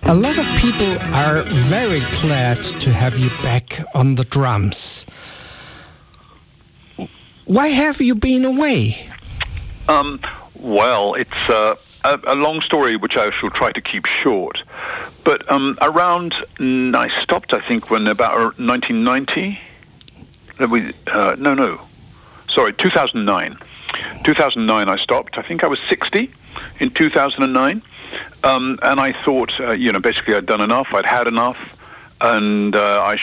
A lot of people are very glad to have you back on the drums. Why have you been away? Well, it's a long story which I shall try to keep short. But I stopped, I think, when about 1990. 2009. 2009 I stopped. I think I was 60 in 2009. And I thought, basically I'd done enough. I'd had enough. And I